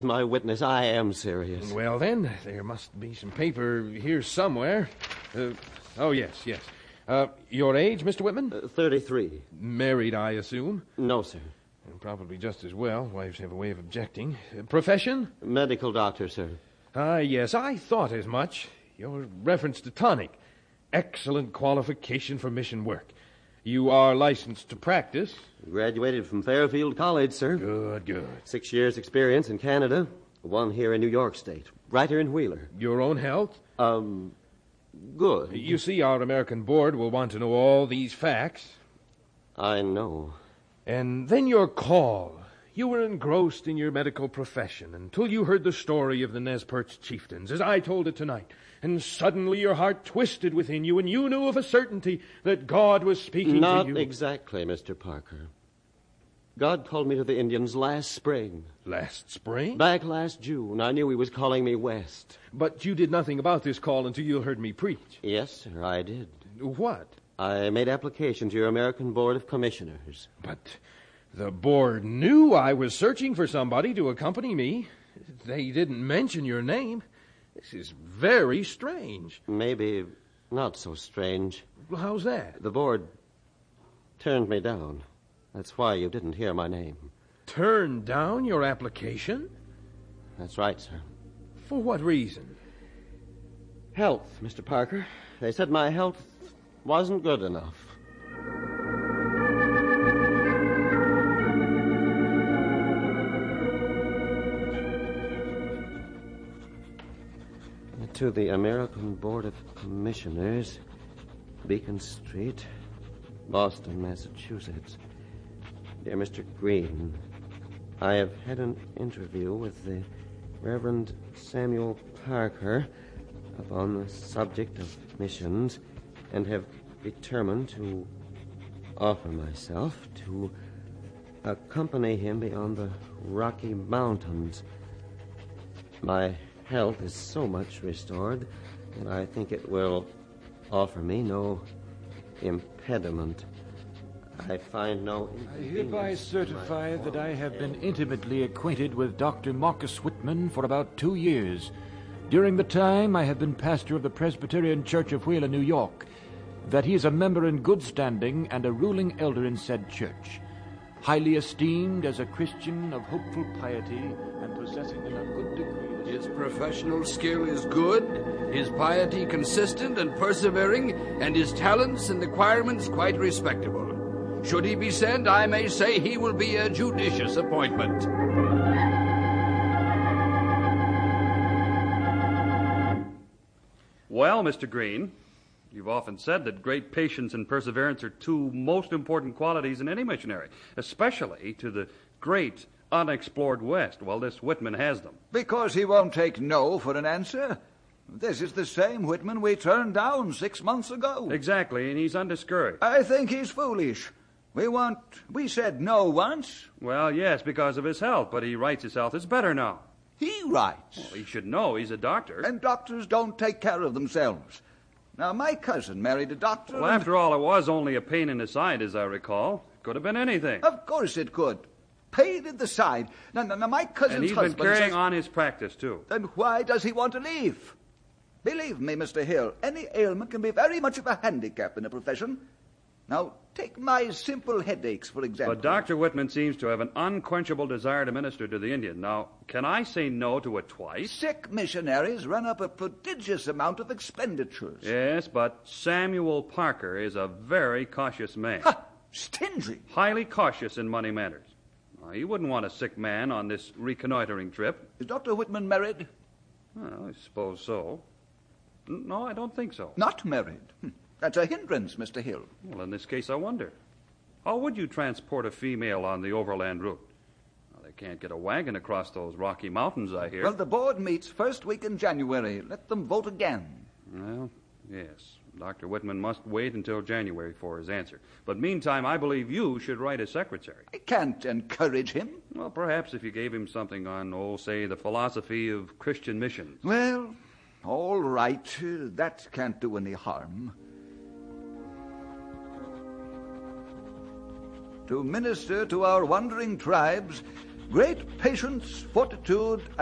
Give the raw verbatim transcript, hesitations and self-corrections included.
My witness, I am serious. Well, then, there must be some paper here somewhere. Uh, oh, yes, yes. Uh, your age, Mister Whitman? Uh, thirty-three. Married, I assume? No, sir. And probably just as well. Wives have a way of objecting. Uh, profession? Medical doctor, sir. Ah, yes, I thought as much. Your reference to tonic. Excellent qualification for mission work. You are licensed to practice? Graduated from Fairfield College, sir. Good, good. Six years' experience in Canada. One here in New York State. Right here in Wheeler. Your own health? Um, good. You see, our American board will want to know all these facts. I know. And then your call. You were engrossed in your medical profession until you heard the story of the Nez Perce chieftains, as I told it tonight. And suddenly your heart twisted within you, and you knew of a certainty that God was speaking Not to you. Not exactly, Mister Parker. God called me to the Indians last spring. Last spring? Back last June. I knew he was calling me west. But you did nothing about this call until you heard me preach. Yes, sir, I did. What? I made application to your American Board of Commissioners. But the board knew I was searching for somebody to accompany me. They didn't mention your name. This is very strange. Maybe not so strange. How's that? The board turned me down. That's why you didn't hear my name. Turned down your application? That's right, sir. For what reason? Health, Mister Parker. They said my health wasn't good enough. To the American Board of Commissioners, Beacon Street, Boston, Massachusetts. Dear Mister Green, I have had an interview with the Reverend Samuel Parker upon the subject of missions and have determined to offer myself to accompany him beyond the Rocky Mountains. My health is so much restored that I think it will offer me no impediment. I find no I hereby certify that I have been intimately acquainted with Doctor Marcus Whitman for about two years. During the time, I have been pastor of the Presbyterian Church of Wheeler, New York, that he is a member in good standing and a ruling elder in said church, highly esteemed as a Christian of hopeful piety and possessing in a good degree... His professional skill is good, his piety consistent and persevering, and his talents and acquirements quite respectable. Should he be sent, I may say he will be a judicious appointment. Well, Mister Green, you've often said that great patience and perseverance are two most important qualities in any missionary, especially to the great unexplored West. Well, this Whitman has them. Because he won't take no for an answer. This is the same Whitman we turned down six months ago. Exactly, and he's undiscouraged. I think he's foolish. We want... We said no once. Well, yes, because of his health, but he writes his health is better now. He writes. Well, he should know. He's a doctor. And doctors don't take care of themselves. Now, my cousin married a doctor... Well, and... after all, it was only a pain in the side, as I recall. Could have been anything. Of course it could. Pain in the side. Now, now, now my cousin's And he's husband been carrying says... on his practice, too. Then why does he want to leave? Believe me, Mister Hill, any ailment can be very much of a handicap in a profession. Now, take my simple headaches, for example. But Doctor Whitman seems to have an unquenchable desire to minister to the Indian. Now, can I say no to it twice? Sick missionaries run up a prodigious amount of expenditures. Yes, but Samuel Parker is a very cautious man. Ha! Stingy. Highly cautious in money matters. Now, he wouldn't want a sick man on this reconnoitering trip. Is Doctor Whitman married? Well, I suppose so. No, I don't think so. Not married. Hm. That's a hindrance, Mister Hill. Well, in this case, I wonder. How would you transport a female on the overland route? Well, they can't get a wagon across those Rocky Mountains, I hear. Well, the board meets first week in January. Let them vote again. Well, yes. Doctor Whitman must wait until January for his answer. But meantime, I believe you should write a secretary. I can't encourage him. Well, perhaps if you gave him something on, oh, say, the philosophy of Christian missions. Well, all right. Uh, that can't do any harm. To minister to our wandering tribes great patience, fortitude,